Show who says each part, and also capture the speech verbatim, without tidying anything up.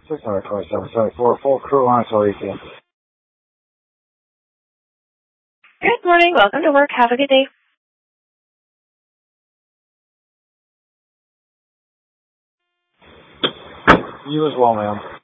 Speaker 1: six hundred twenty-seven seventy-four, full crew on until eighteen.
Speaker 2: Good morning. Welcome to work. Have a good day.
Speaker 1: You as well, ma'am.